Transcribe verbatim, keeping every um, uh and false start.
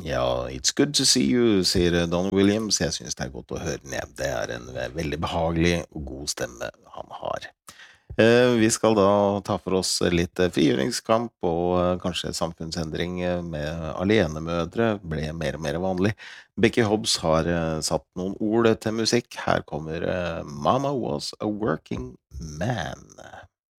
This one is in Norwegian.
Ja, it's good to see you, sier Don Williams. Jeg synes det er godt å høre ned. Det er en ve- veldig behagelig og god stemme han har. Eh, Vi skal da ta for oss litt eh, frigjøringskamp og eh, kanskje samfunnsendring eh, med alenemødre ble mer og mer vanlig. Becky Hobbs har eh, satt noen ord til musikk. Her kommer eh, Mama Was a Working Man.